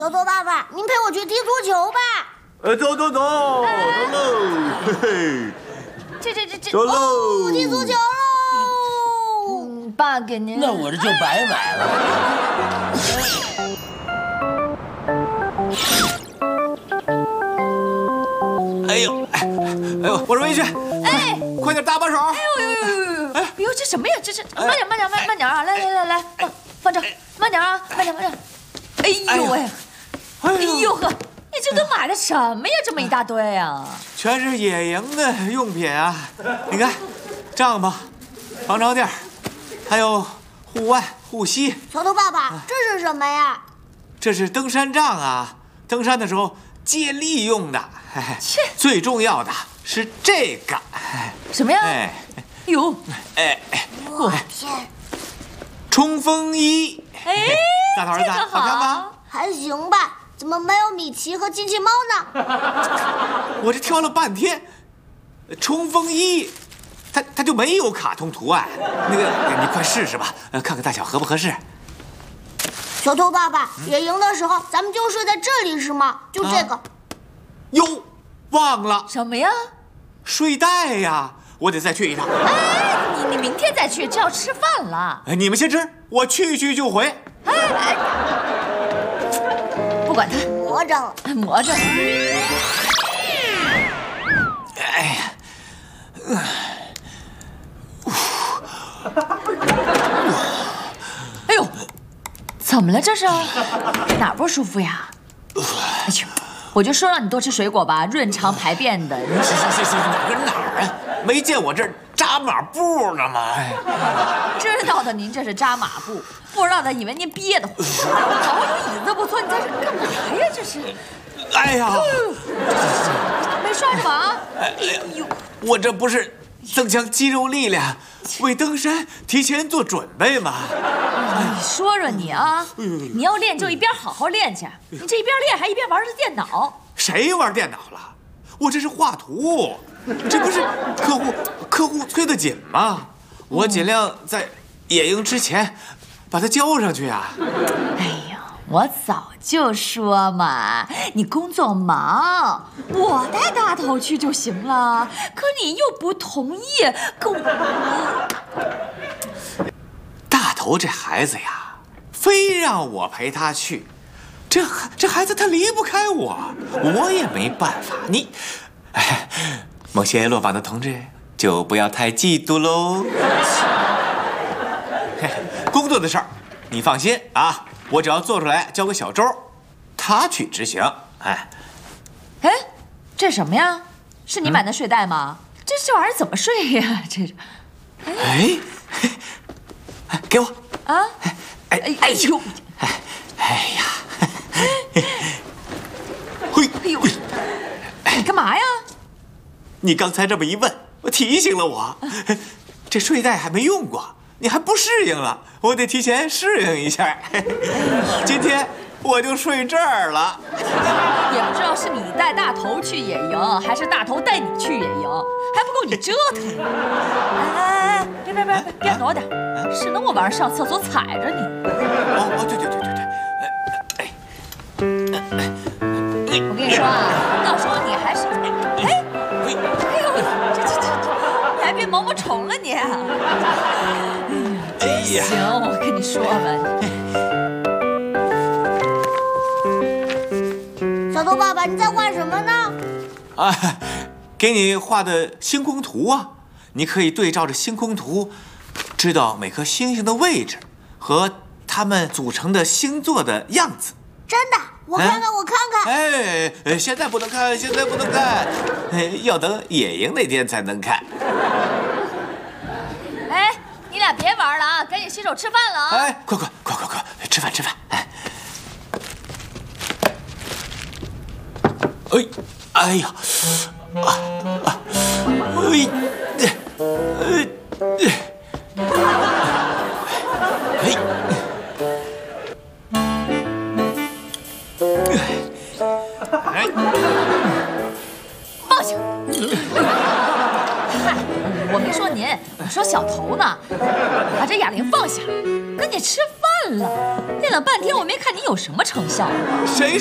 走走，爸爸，您陪我去踢足球吧。 走走走，走喽！嘿嘿，走喽！ 踢足球喽！ 爸给您。 那我这就白买了。 哎呦，哎呦，我说文轩，哎，快点搭把手！ 哎呦，这什么呀？这是慢点啊！来，放这，慢点啊！哎呦喂！哎呦呵，你这都买的什么呀？这么一大堆啊！ 全是野营的用品啊！你看，帐篷、防潮垫，还有护腕、护膝。 小头爸爸，这是什么呀？ 这是登山杖啊，登山的时候借力用的。最重要的是这个。 什么呀？哟！ 我天！ 冲锋衣。大头儿子，好看吗？ 还行吧。怎么没有米奇和机器猫呢？ 我这挑了半天，冲锋衣，它就没有卡通图案。那个，你快试试吧，看看大小合不合适。 小头爸爸，野营的时候咱们就睡在这里是吗？就这个。 哟，忘了什么呀？ 睡袋呀，我得再去一趟。 你明天再去，这要吃饭了。 你们先吃，我去就回。 不管它， 魔怔了。 哎呀， 哎呦，怎么了这是？哪不舒服呀？哎呦，我就说让你多吃水果吧，润肠排便的。 行，哪儿啊？没见我这扎马步呢吗？ 知道的，您这是扎马步；不知道的，以为您憋得慌。好有椅子不错，你在这干嘛呀？这是。 哎呀， 没刷着吧？ 哎呦，我这不是增强肌肉力量，为登山提前做准备吗？ 你说你啊，你要练就一边好好练去，你这一边练还一边玩着电脑。 谁玩电脑了？我这是画图，这不是客户催得紧吗？我尽量在野营之前把它交上去啊。 哎呀，我早就说嘛，你工作忙，我带大头去就行了。可你又不同意，跟我。 大头这孩子呀，非让我陪他去。这孩子他离不开我，我也没办法。你，某些落榜的同志就不要太嫉妒喽。工作的事儿，你放心啊，我只要做出来交给小周，他去执行。哎， 这什么呀？是你买的睡袋吗？这玩意儿怎么睡呀？这是。 给我啊！哎呦！ 哎呀！ 你干嘛呀？ 你刚才这么一问，我提醒了我，这睡袋还没用过，你还不适应了，我得提前适应一下。今天我就睡这儿了。 也不知道是你带大头去野营，还是大头带你去野营，还不够你折腾。别挪点，省得我晚上上厕所踩着你。对。我跟你说啊，到时候你还是，你还变毛毛虫了你。行，我跟你说吧。小头爸爸，你在画什么呢？ 给你画的星空图啊，你可以对照着星空图，知道每颗星星的位置和它们组成的星座的样子。 真的？我看看。 现在不能看，要等野营那天才能看。 你俩别玩了啊，赶紧洗手吃饭了啊！ 快，吃饭！哎呀！ 放下！我没说您，我说小头呢。把这哑铃放下，赶紧吃饭了，练了半天，我没看你有什么成效。 谁